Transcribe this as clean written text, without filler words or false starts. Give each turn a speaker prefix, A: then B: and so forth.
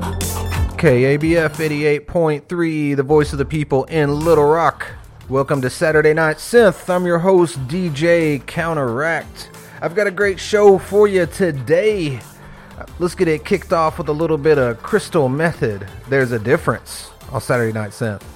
A: KABF 88.3, the voice of the people in Little Rock. Welcome to Saturday Night Synth. I'm your host, DJ Counteract. I've got a great show for you today. Let's get it kicked off with a little bit of Crystal Method. There's a difference on Saturday Night Synth.